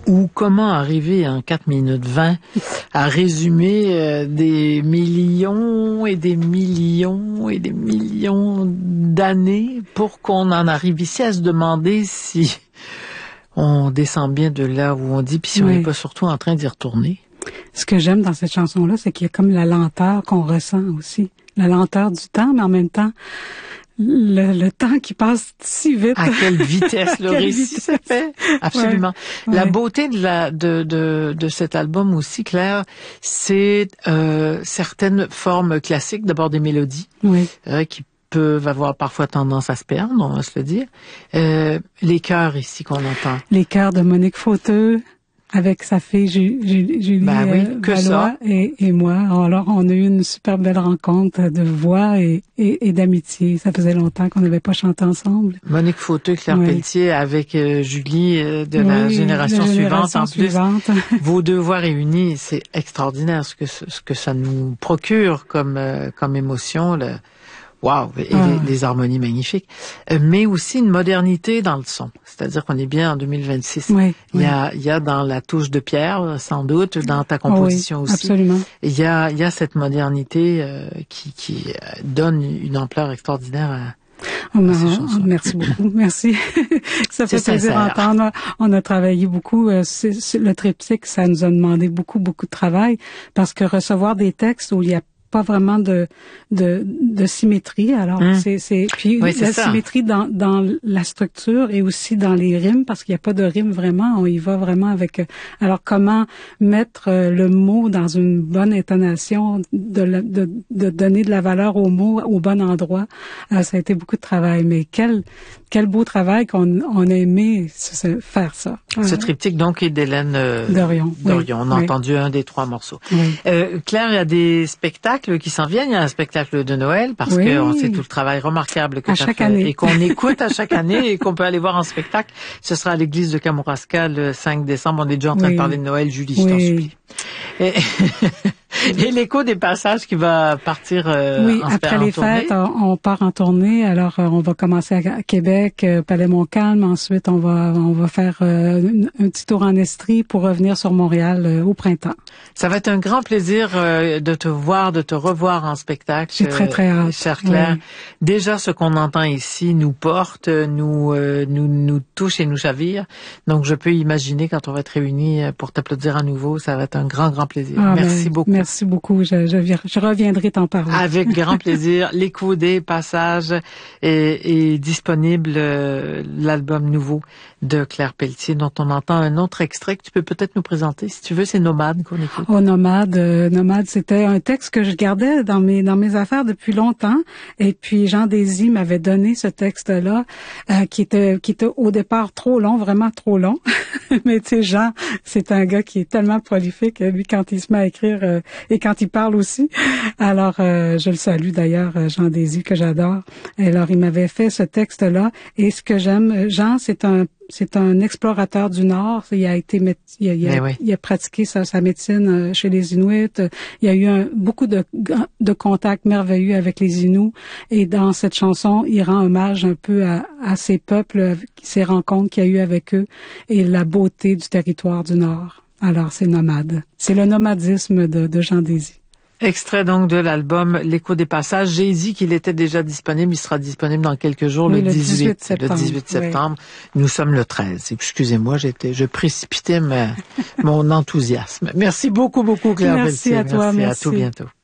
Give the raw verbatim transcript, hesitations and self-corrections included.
ou comment arriver en quatre minutes vingt à résumer euh, des millions et des millions et des millions d'années pour qu'on en arrive ici à se demander si on descend bien de là où on dit, puis si oui. on n'est pas surtout en train d'y retourner. Ce que j'aime dans cette chanson-là, c'est qu'il y a comme la lenteur qu'on ressent aussi. La lenteur du temps, mais en même temps, le, le temps qui passe si vite. À quelle vitesse le récit se fait. Absolument. Ouais, la ouais. beauté de, la, de, de, de cet album aussi, Claire, c'est euh, certaines formes classiques, d'abord des mélodies, oui. euh, qui peuvent avoir parfois tendance à se perdre, on va se le dire. Euh, les chœurs ici qu'on entend. Les chœurs de Monique Fauteux, avec sa fille Julie ben oui, que Valois ça. Et, et moi. Alors, on a eu une super belle rencontre de voix et, et, et d'amitié. Ça faisait longtemps qu'on n'avait pas chanté ensemble. Monique Fauteux, Claire oui. Pelletier, avec euh, Julie euh, de oui, la génération, la génération suivante. En plus, vos deux voix réunies, c'est extraordinaire ce que ce que ça nous procure comme euh, comme émotion. Le... Wow, et ah. les, les harmonies magnifiques, euh, mais aussi une modernité dans le son. C'est-à-dire qu'on est bien en deux mille vingt-six. Oui, il oui. y a, il y a dans la touche de Pierre, sans doute, dans ta composition oh oui, aussi. Absolument. Il y a, il y a cette modernité euh, qui, qui donne une ampleur extraordinaire à. Oh, non, oh, merci beaucoup, merci. Ça fait plaisir d'entendre. On a travaillé beaucoup. Euh, c'est, c'est, le triptyque, ça nous a demandé beaucoup, beaucoup de travail parce que recevoir des textes où il y a pas vraiment de de, de symétrie. Alors mmh. c'est c'est puis oui, c'est la ça. symétrie dans dans la structure et aussi dans les rimes parce qu'il n'y a pas de rime vraiment. On y va vraiment avec. Alors comment mettre le mot dans une bonne intonation, de de de donner de la valeur au mot au bon endroit. Euh, ça a été beaucoup de travail, mais quel quel beau travail qu'on on a aimé faire ça. Ce euh, triptyque donc est d'Hélène euh, Dorion. Dorion. Oui. On a oui. entendu un des trois morceaux. Oui. Euh, Claire, il y a des spectacles qui s'en viennent. Il y a un spectacle de Noël parce oui. que on sait tout le travail remarquable que tu as fait année. et qu'on écoute à chaque année et qu'on peut aller voir en spectacle. Ce sera à l'église de Kamouraska le cinq décembre. On est déjà en train oui. de parler de Noël. Julie, oui. je t'en supplie. Et, et l'écho des passages qui va partir euh, oui, en après en les tournée. fêtes, on, on part en tournée. Alors, euh, on va commencer à Québec, euh, Palais-Montcalm. Ensuite, on va on va faire euh, un, un petit tour en Estrie pour revenir sur Montréal euh, au printemps. Ça va être un grand plaisir euh, de te voir, de te revoir en spectacle. J'ai très très hâte. Euh, chère Claire, oui. déjà ce qu'on entend ici nous porte, nous euh, nous nous touche et nous chavire. Donc, je peux imaginer quand on va être réunis pour t'applaudir à nouveau, ça va être un grand grand plaisir. Ah, merci ben, beaucoup. Merci beaucoup. Je, je, je reviendrai t'en parler. Avec grand plaisir. L'écho des passages est, est disponible, euh, l'album nouveau de Claire Pelletier, dont on entend un autre extrait que tu peux peut-être nous présenter. Si tu veux, c'est Nomade qu'on écoute. Oh, Nomade. Euh, Nomade, c'était un texte que je gardais dans mes dans mes affaires depuis longtemps. Et puis, Jean Désy m'avait donné ce texte-là, euh, qui était qui était au départ trop long, vraiment trop long. Mais tu sais, Jean, c'est un gars qui est tellement prolifique. Lui, quand il se met à écrire euh, et quand il parle aussi. Alors, euh, je le salue d'ailleurs, Jean Désy, que j'adore. Alors, il m'avait fait ce texte-là. Et ce que j'aime, Jean, c'est un c'est un explorateur du Nord. Il a été, il a, il a, oui. il a pratiqué sa, sa médecine chez les Inuits. Il y a eu un, beaucoup de, de contacts merveilleux avec les Inuits. Et dans cette chanson, il rend hommage un peu à, à ces peuples, ces rencontres qu'il y a eu avec eux et la beauté du territoire du Nord. Alors, c'est Nomade. C'est le nomadisme de, de Jean Désy. Extrait donc de l'album L'écho des passages. J'ai dit qu'il était déjà disponible. Il sera disponible dans quelques jours, oui, le, le dix-huit septembre. Le dix-huit septembre. Oui. Nous sommes le treize. Excusez-moi, j'étais, je précipitais ma, mon enthousiasme. Merci beaucoup, beaucoup, Claire Merci Pelletier. à toi. Merci. Merci. À tout bientôt.